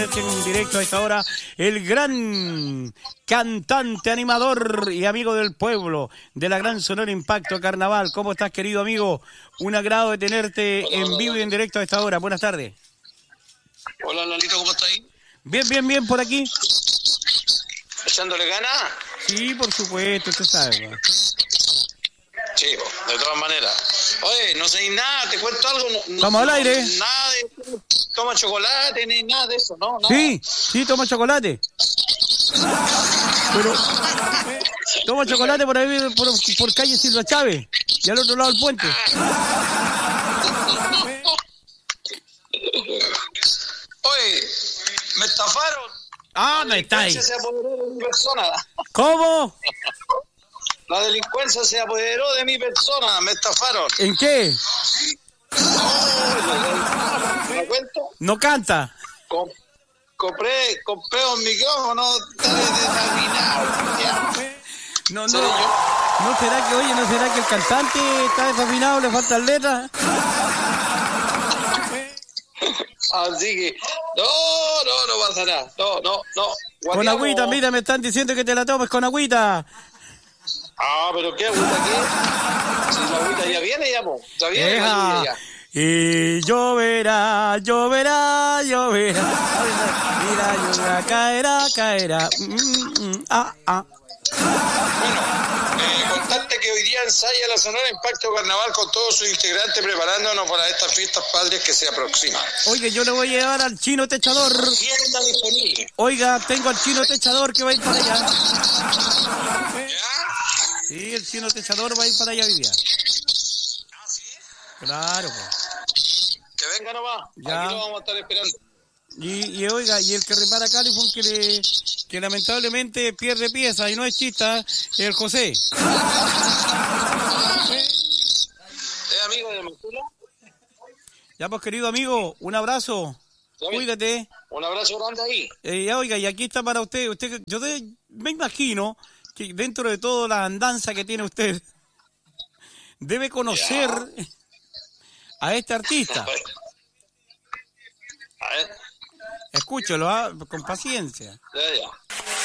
tenerse en directo a esta hora el gran cantante, animador y amigo del pueblo de la Gran Sonora Impacto Carnaval. ¿Cómo estás, querido amigo? Un agrado de tenerte en vivo y en directo a esta hora. Buenas tardes. Hola, Lalito, ¿cómo estás ahí? Bien, por aquí. ¿Echándole ganas? Sí, por supuesto, usted sabe. Sí, de todas maneras. Oye, no sé nada, te cuento algo. Estamos al aire. Nada de toma chocolate, ni nada de eso, ¿no? Sí, toma chocolate. Pero toma chocolate por ahí, por calle Silva Chávez y al otro lado del puente. Oye, me estafaron. Me está ahí. La delincuencia se apoderó de mi persona. ¿Cómo? La delincuencia se apoderó de mi persona, me estafaron. ¿En qué? ¿Me cuento? No canta. Compré un micrófono desafinado. No será que el cantante está desafinado, le faltan letras. Así que no pasa nada. No. Con Guateamos. agüita, mira, me están diciendo que te la tomes con agüita. Pero ¿qué agüita qué? Si la agüita ya viene, ya viene la lluvia ya. Y lloverá. Y la lluvia caerá. Bueno, contarte que hoy día ensaya la Sonora Impacto Carnaval con todos sus integrantes preparándonos para estas fiestas patrias que se aproximan. Oye, yo le voy a llevar al Chino Techador. Agenda disponible. Oiga, tengo al Chino Techador que va a ir para allá. ¿Ya? Sí, el Chino Techador va a ir para allá hoy día. ¿Ah, sí? Claro, pues. Que venga nomás. Ya. Aquí lo vamos a estar esperando. Y oiga, y el que repara Califón que lamentablemente pierde piezas y no es chista, el José. ¿Es amigo de Marcelo? Ya pues, querido amigo, un abrazo. Cuídate. Un abrazo grande ahí. Oiga, y aquí está para usted. Me imagino que dentro de toda la andanza que tiene usted, debe conocer a este artista. A ver. Escúchelo, con paciencia. Ya.